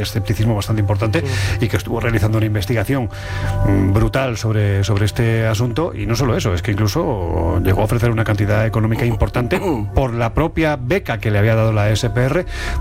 escepticismo bastante importante y que estuvo realizando una investigación brutal sobre este asunto. Y no solo eso, es que incluso llegó a ofrecer una cantidad económica importante por la propia beca que le había dado la SPR